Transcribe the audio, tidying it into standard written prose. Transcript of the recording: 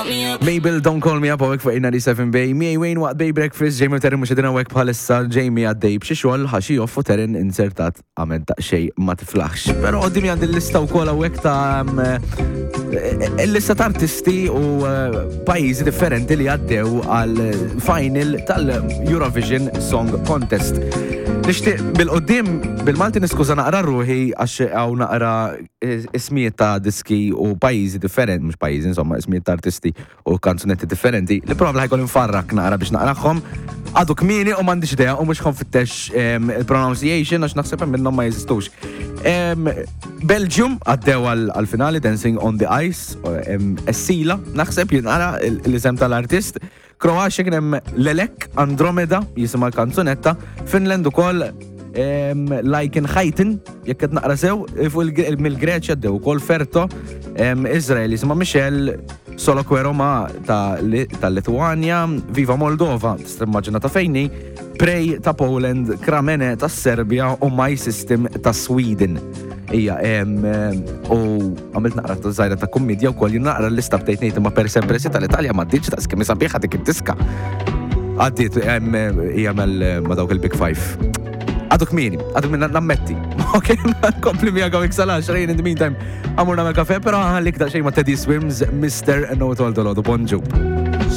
Mabel, Don't Call Me Up għawek fuq 97 Miej Wayne waqt Bay Breakfast, Jamie Terry mux edina għawek bħalissa, Jamie għaddej bxie xol, ħaxi joffu Terrin insertat għamen ta' xej ma tiflaħx. Pero għoddimi għand il-lista u kol għawek ta' il-lista ta' artisti u pajizi differenti li għaddew għal final tal-Eurovision Song Contest. Nishtiq bil-qoddim, bil-Malti niskuza naqra ruħi għax għaw naqra ismijiet ta' diski u pajizi differenti, mux pajizi, insomma, ismijiet ta' artisti u kanzunetti differenti, li probabli ħajkol infarrak naqra biex naqraħħom, għadu kmini u mandiġ deja u mux konfittex il-pronunciation għax naħseb minnom ma jizistux. Belgium għaddew għal-finali, Dancing on the Ice, Essila, naħseb jinqara l-isem tal-artist, Kroaxia kienem Lelek, Andromeda, jisima l-kanzunetta, Finland ukoll Like in Heighten, jekk qed naqra sew, fuq mill-Greċja għaddew ukoll Ferto, Izrael jisima Michel, Solokwero tal-Litwanja, Viva Moldova, t-immaġina ta' fejni, Prej ta' Poland, Kramene ta' Serbia u My System ta' Sweden. Ija, u għamilt naqra ta' zaħira ta' kommedja u koll naqra l-lista b'tejtnejt ma' per sempresi tal-Italja ma' diċ ta' skemi sabiħa dik id-diska. Għaddit, ija ma' dawk il-Big Five. Għaduk minna nammetti. Ok, kompli mi għawek salax, rejn in the meantime, għamur namel kafe, pero għallik da' xej ma' Teddy Swims, Mr. No Toldo Lodu, bonġu.